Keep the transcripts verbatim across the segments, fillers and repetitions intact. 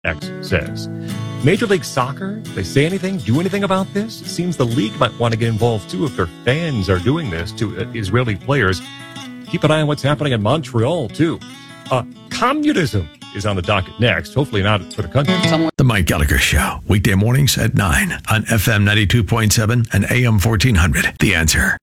X says. Major League Soccer, they say anything, do anything about this? Seems the league might want to get involved too if their fans are doing this to uh, Israeli players. Keep an eye on what's happening in Montreal too. Uh, communism is on the docket next. Hopefully not for the country. The Mike Gallagher Show, weekday mornings at nine on F M ninety-two point seven and A M fourteen hundred. The Answer.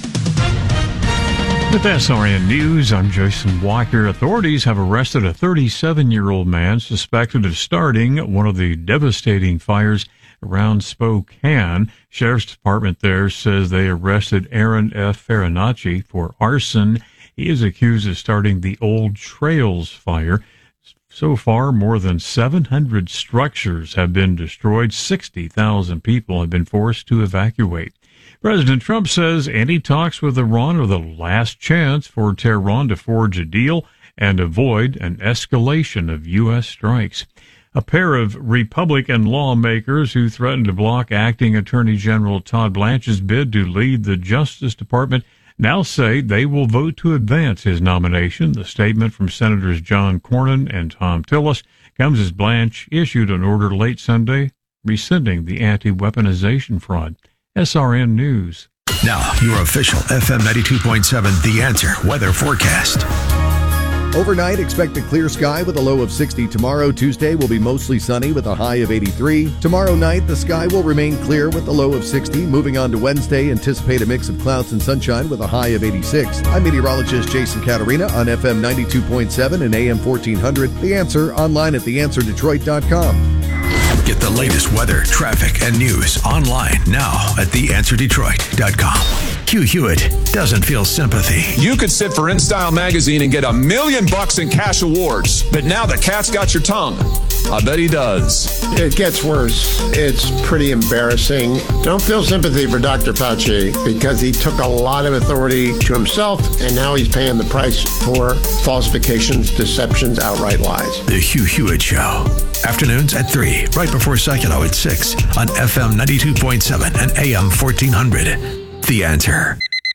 With S R N News, I'm Jason Walker. Authorities have arrested a thirty-seven-year-old man suspected of starting one of the devastating fires around Spokane. Sheriff's Department there says they arrested Aaron F. Farinacci for arson. He is accused of starting the Old Trails fire. So far, more than seven hundred structures have been destroyed. sixty thousand people have been forced to evacuate. President Trump says any talks with Iran are the last chance for Tehran to forge a deal and avoid an escalation of U S strikes. A pair of Republican lawmakers who threatened to block acting Attorney General Todd Blanche's bid to lead the Justice Department now say they will vote to advance his nomination. The statement from Senators John Cornyn and Tom Tillis comes as Blanche issued an order late Sunday rescinding the anti-weaponization fraud. S R N News. Now, your official F M ninety-two point seven The Answer weather forecast. Overnight, expect a clear sky with a low of sixty. Tomorrow, Tuesday, will be mostly sunny with a high of eighty-three. Tomorrow night, the sky will remain clear with a low of sixty. Moving on to Wednesday, anticipate a mix of clouds and sunshine with a high of eighty-six. I'm meteorologist Jason Caterina on F M ninety-two point seven and A M fourteen hundred. The Answer, online at the answer detroit dot com. Get the latest weather, traffic, and news online now at the answer detroit dot com. Hugh Hewitt doesn't feel sympathy. You could sit for InStyle magazine and get a million bucks in cash awards, but now the cat's got your tongue. I bet he does. It gets worse. It's pretty embarrassing. Don't feel sympathy for Doctor Fauci because he took a lot of authority to himself, and now he's paying the price for falsifications, deceptions, outright lies. The Hugh Hewitt Show. Afternoons at three, right before Seculo at six on F M ninety-two point seven and A M fourteen hundred. The Answer.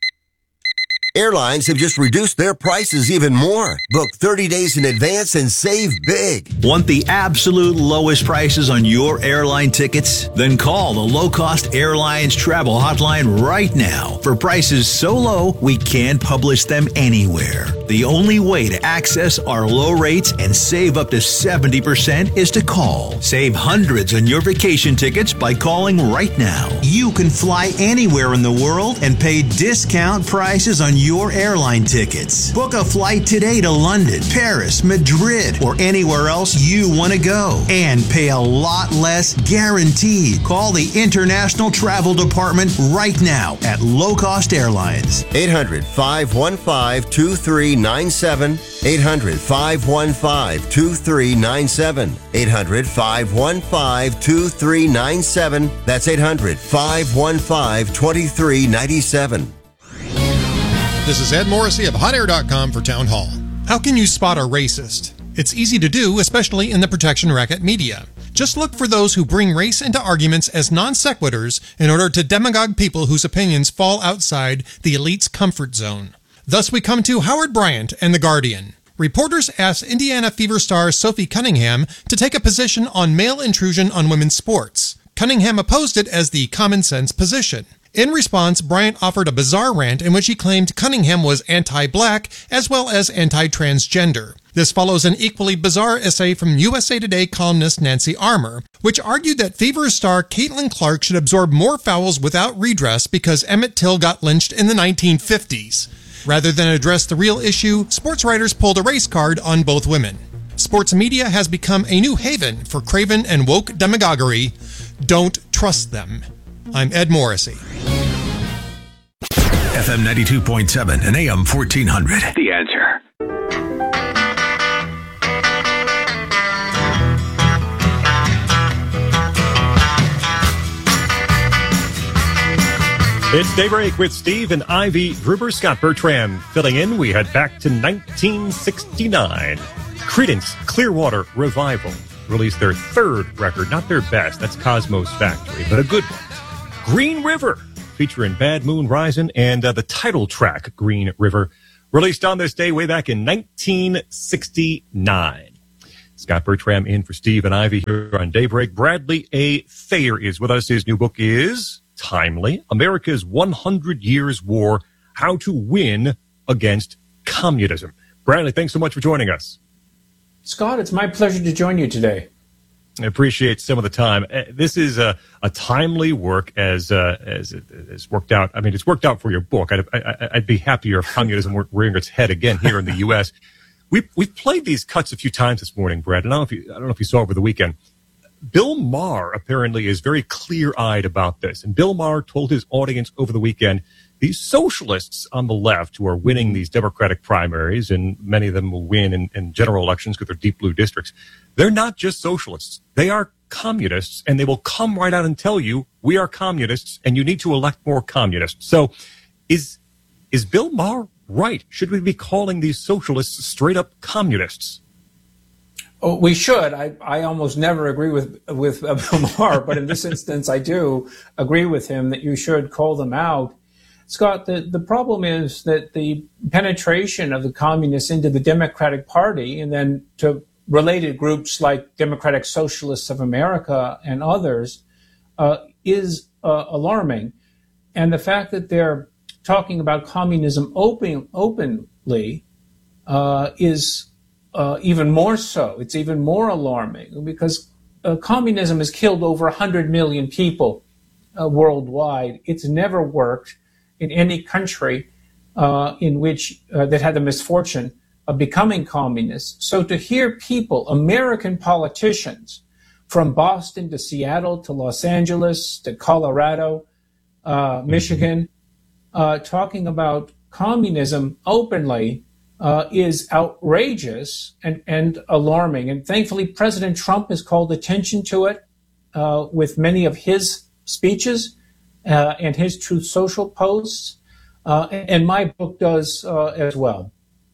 Airlines have just reduced their prices even more. Book thirty days in advance and save big. Want the absolute lowest prices on your airline tickets? Then call the Low Cost Airlines Travel Hotline right now. For prices so low, we can't publish them anywhere. The only way to access our low rates and save up to seventy percent is to call. Save hundreds on your vacation tickets by calling right now. You can fly anywhere in the world and pay discount prices on your airline tickets. Book a flight today to London, Paris, Madrid, or anywhere else you want to go and pay a lot less guaranteed. Call the International Travel Department right now at Low Cost Airlines. eight hundred, five one five, two three nine seven. eight hundred, five one five, two three nine seven. eight hundred, five one five, two three nine seven. That's eight hundred, five one five, two three nine seven. This is Ed Morrissey of hot air dot com for Town Hall. How can you spot a racist? It's easy to do, especially in the protection racket media. Just look for those who bring race into arguments as non sequiturs in order to demagogue people whose opinions fall outside the elite's comfort zone. Thus we come to Howard Bryant and The Guardian. Reporters asked Indiana Fever star Sophie Cunningham to take a position on male intrusion on women's sports. Cunningham opposed it as the common sense position. In response, Bryant offered a bizarre rant in which he claimed Cunningham was anti-black as well as anti-transgender. This follows an equally bizarre essay from U S A Today columnist Nancy Armour, which argued that Fever star Caitlin Clark should absorb more fouls without redress because Emmett Till got lynched in the nineteen fifties. Rather than address the real issue, sports writers pulled a race card on both women. Sports media has become a new haven for craven and woke demagoguery. Don't trust them. I'm Ed Morrissey. F M ninety-two point seven and A M fourteen hundred. The Answer. It's Daybreak with Steve and Ivy Gruber. Scott Bertram filling in. We head back to nineteen sixty-nine. Creedence Clearwater Revival released their third record, not their best. That's Cosmo's Factory, but a good one. Green River, featuring Bad Moon Rising, and uh, the title track, Green River, released on this day way back in nineteen sixty-nine. Scott Bertram in for Steve and Ivy here on Daybreak. Bradley A. Thayer is with us. His new book is timely. America's one hundred Years War, How to Win Against Communism. Bradley, thanks so much for joining us. Scott, it's my pleasure to join you today. I appreciate some of the time. Uh, this is a, a timely work as uh, as it has worked out. I mean, it's worked out for your book. I'd, I, I'd be happier if communism were rearing its head again here in the U S We've, we've played these cuts a few times this morning, Brad, and I don't know if you, I don't know if you saw over the weekend. Bill Maher apparently is very clear-eyed about this. And Bill Maher told his audience over the weekend, these socialists on the left who are winning these Democratic primaries, and many of them will win in, in general elections because they're deep blue districts, they're not just socialists. They are communists, and they will come right out and tell you, we are communists, and you need to elect more communists. So is is Bill Maher right? Should we be calling these socialists straight-up communists? Oh, we should. I, I almost never agree with with uh, Bill Maher, but in this instance, I do agree with him that you should call them out. Scott, the, the problem is that the penetration of the communists into the Democratic Party and then to related groups like Democratic Socialists of America and others uh, is uh, alarming. And the fact that they're talking about communism open, openly uh, is uh, even more so. It's even more alarming because uh, communism has killed over one hundred million people uh, worldwide. It's never worked in any country uh, in which uh, that had the misfortune of becoming communists. So to hear people, American politicians, from Boston to Seattle to Los Angeles to Colorado, uh, Michigan, Uh, talking about communism openly uh, is outrageous and, and alarming. And thankfully, President Trump has called attention to it uh, with many of his speeches uh, and his Truth Social posts. Uh, and my book does uh, as well.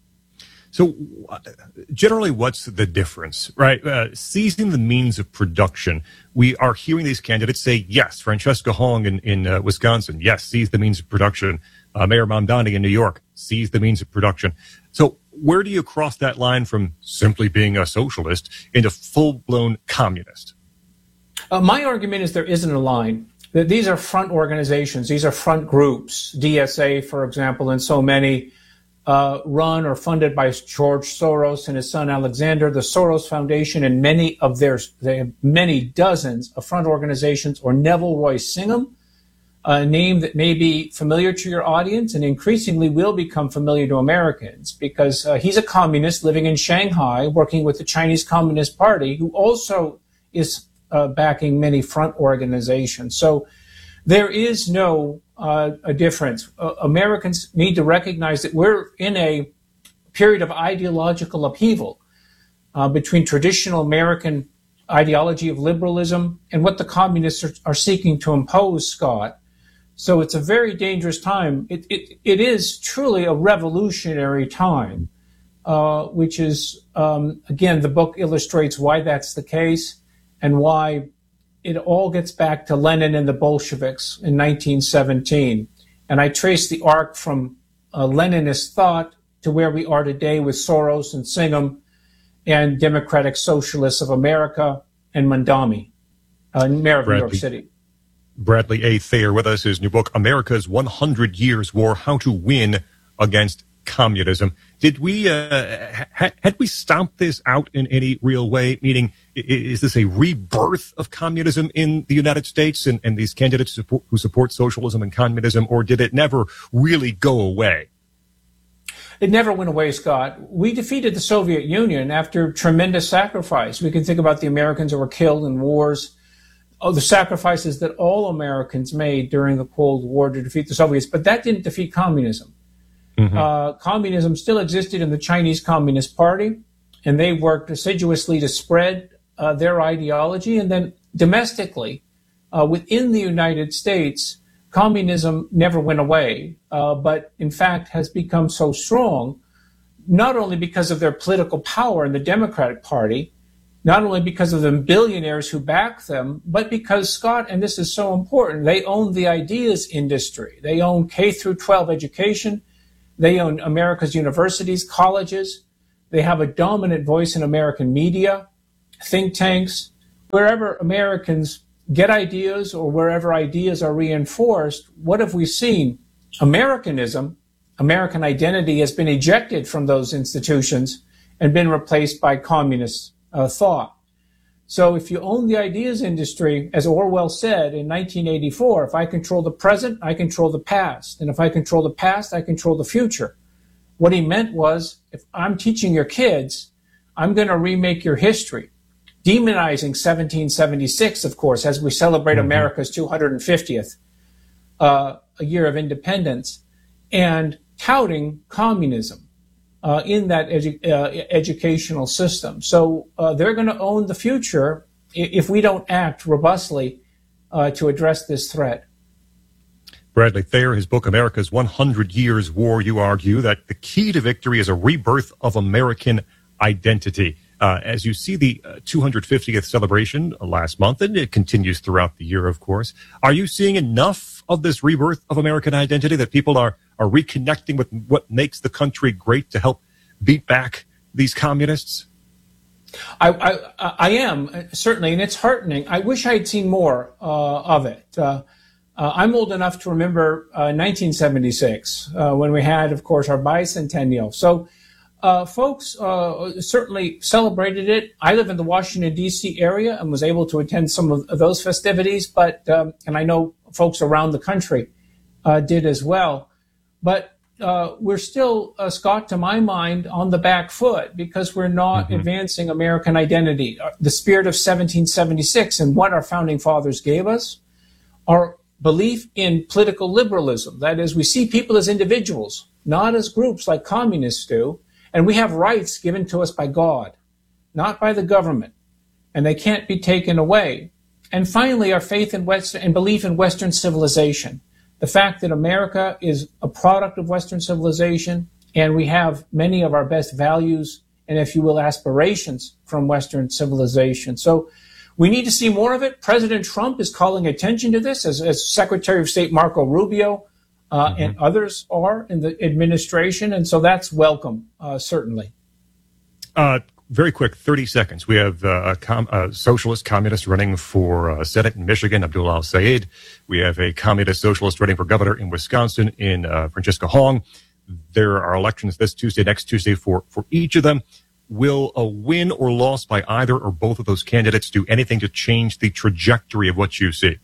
So generally, what's the difference, right? Uh, seizing the means of production. We are hearing these candidates say, yes, Francesca Hong in, in uh, Wisconsin, yes, seize the means of production. Uh, Mayor Mamdani in New York, seize the means of production. So where do you cross that line from simply being a socialist into full-blown communist? Uh, my argument is there isn't a line. That these are front organizations. These are front groups. D S A, for example, and so many Uh, run or funded by George Soros and his son Alexander, the Soros Foundation, and many of their, they have many dozens of front organizations, or Neville Royce Singham, a name that may be familiar to your audience and increasingly will become familiar to Americans because uh, he's a communist living in Shanghai, working with the Chinese Communist Party, who also is uh, backing many front organizations. So there is no Uh, a difference. Uh, Americans need to recognize that we're in a period of ideological upheaval uh, between traditional American ideology of liberalism and what the communists are, are seeking to impose, Scott. So it's a very dangerous time. It, it, it is truly a revolutionary time, uh, which is, um, again, the book illustrates why that's the case and why it all gets back to Lenin and the Bolsheviks in nineteen seventeen. And I trace the arc from uh, Leninist thought to where we are today with Soros and Singham and Democratic Socialists of America and Mamdani, uh, mayor of Bradley, New York City. Bradley A. Thayer with us, his new book, America's one hundred Years War, How to Win Against Communism. Did we, uh, ha- had we stomped this out in any real way? Meaning, is this a rebirth of communism in the United States and, and these candidates support, who support socialism and communism, or did it never really go away? It never went away, Scott. We defeated the Soviet Union after tremendous sacrifice. We can think about the Americans who were killed in wars, oh, the sacrifices that all Americans made during the Cold War to defeat the Soviets, but that didn't defeat communism. Mm-hmm. Uh, communism still existed in the Chinese Communist Party, and they worked assiduously to spread uh, their ideology. And then domestically, uh, within the United States, communism never went away, uh, but in fact has become so strong, not only because of their political power in the Democratic Party, not only because of the billionaires who back them, but because, Scott, and this is so important, they own the ideas industry. They own K through twelve education. They own America's universities, colleges. They have a dominant voice in American media. think tanks, wherever Americans get ideas or wherever ideas are reinforced, what have we seen? Americanism, American identity, has been ejected from those institutions and been replaced by communist uh, thought. So if you own the ideas industry, as Orwell said in nineteen eighty-four, if I control the present, I control the past. And if I control the past, I control the future. What he meant was, if I'm teaching your kids, I'm going to remake your history. Demonizing seventeen seventy-six, of course, as we celebrate mm-hmm. America's two hundred fiftieth uh, a year of independence, and touting communism uh, in that edu- uh, educational system. So uh, they're going to own the future if we don't act robustly uh, to address this threat. Bradley Thayer, his book, America's one hundred Years War, you argue that the key to victory is a rebirth of American identity. Uh, as you see the uh, two hundred fiftieth celebration uh, last month, and it continues throughout the year, of course, are you seeing enough of this rebirth of American identity that people are, are reconnecting with what makes the country great to help beat back these communists? I, I, I am, certainly, and it's heartening. I wish I had seen more uh, of it. Uh, uh, I'm old enough to remember uh, nineteen seventy-six, uh, when we had, of course, our bicentennial. So Uh, folks uh, certainly celebrated it. I live in the Washington, D C area and was able to attend some of those festivities, but um, and I know folks around the country uh, did as well. But uh, we're still, uh, Scott, to my mind, on the back foot because we're not mm-hmm. advancing American identity. The spirit of seventeen seventy-six and what our founding fathers gave us, our belief in political liberalism. That is, we see people as individuals, not as groups like communists do. And we have rights given to us by God, not by the government, and they can't be taken away. And finally, our faith in Western and belief in Western civilization, the fact that America is a product of Western civilization, and we have many of our best values and, if you will, aspirations from Western civilization. So we need to see more of it. President Trump is calling attention to this, as, as Secretary of State Marco Rubio Uh, mm-hmm. and others are in the administration, and so that's welcome, uh, certainly. Uh, very quick, thirty seconds. We have uh, a, com- a socialist communist running for uh, Senate in Michigan, Abdul Al-Sayed. We have a communist socialist running for governor in Wisconsin, in uh, Francisca Hong. There are elections this Tuesday, next Tuesday for, for each of them. Will a win or loss by either or both of those candidates do anything to change the trajectory of what you see?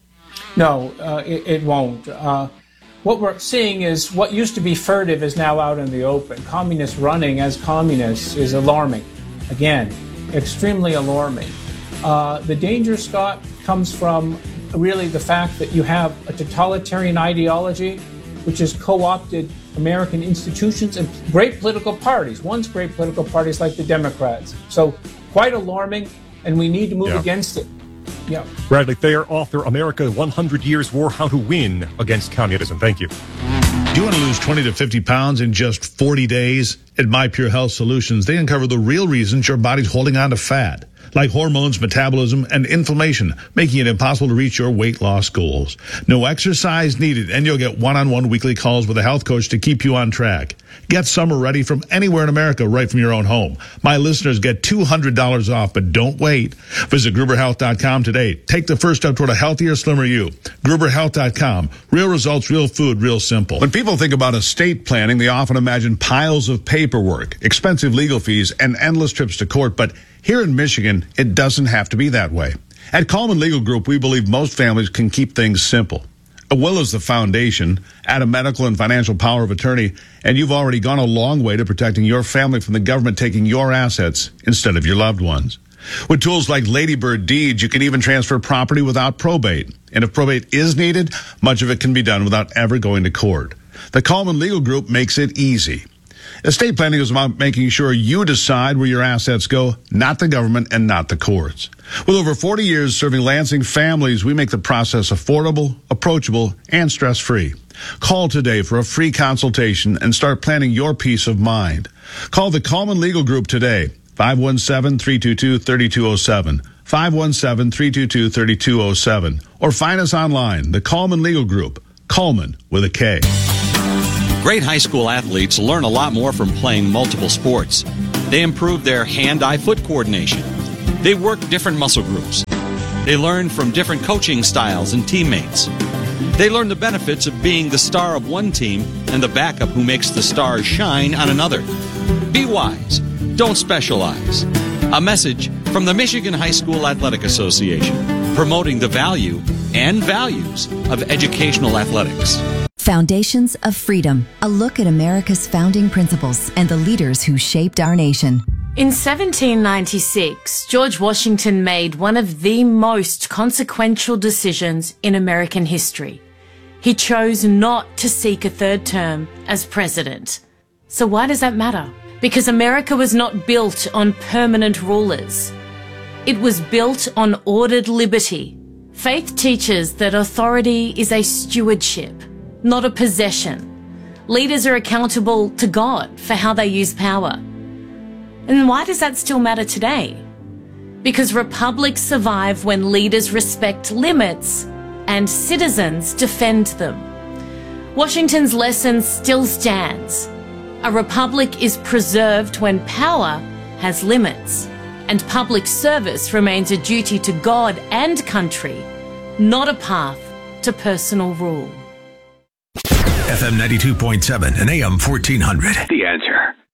No, uh, it, it won't. Uh, What we're seeing is what used to be furtive is now out in the open. Communists running as communists is alarming. Again, extremely alarming. Uh, the danger, Scott, comes from really the fact that you have a totalitarian ideology which has co-opted American institutions and great political parties, once great political parties like the Democrats. So quite alarming, and we need to move yeah. against it. Yeah. Bradley Thayer, author, America one hundred Years War, How to Win Against Communism. Thank you. Do you want to lose twenty to fifty pounds in just forty days? At My Pure Health Solutions, they uncover the real reasons your body's holding on to fat, like hormones, metabolism, and inflammation, making it impossible to reach your weight loss goals. No exercise needed, and you'll get one-on-one weekly calls with a health coach to keep you on track. Get summer ready from anywhere in America, right from your own home. My listeners get two hundred dollars off, but don't wait. Visit Gruber Health dot com today. Take the first step toward a healthier, slimmer you. Gruber Health dot com. Real results, real food, real simple. When people think about estate planning, they often imagine piles of paperwork, expensive legal fees, and endless trips to court. But here in Michigan, it doesn't have to be that way. At Coleman Legal Group, we believe most families can keep things simple. A will is the foundation. Add a medical and financial power of attorney, and you've already gone a long way to protecting your family from the government taking your assets instead of your loved ones. With tools like Ladybird Deeds, you can even transfer property without probate. And if probate is needed, much of it can be done without ever going to court. The Coleman Legal Group makes it easy. Estate planning is about making sure you decide where your assets go, not the government and not the courts. With over forty years serving Lansing families, we make the process affordable, approachable, and stress-free. Call today for a free consultation and start planning your peace of mind. Call the Coleman Legal Group today, five one seven, three two two, three two zero seven, five one seven, three two two, three two zero seven, or find us online, the Coleman Legal Group, Coleman with a K. Great high school athletes learn a lot more from playing multiple sports. They improve their hand-eye foot coordination. They work different muscle groups. They learn from different coaching styles and teammates. They learn the benefits of being the star of one team and the backup who makes the stars shine on another. Be wise. Don't specialize. A message from the Michigan High School Athletic Association, promoting the value and values of educational athletics. Foundations of Freedom, a look at America's founding principles and the leaders who shaped our nation. In seventeen ninety-six, George Washington made one of the most consequential decisions in American history. He chose not to seek a third term as president. So why does that matter? Because America was not built on permanent rulers. It was built on ordered liberty. Faith teaches that authority is a stewardship, not a possession. Leaders are accountable to God for how they use power. And why does that still matter today? Because republics survive when leaders respect limits and citizens defend them. Washington's lesson still stands. A republic is preserved when power has limits, and public service remains a duty to God and country, not a path to personal rule. F M ninety-two point seven and A M fourteen hundred. The Answer.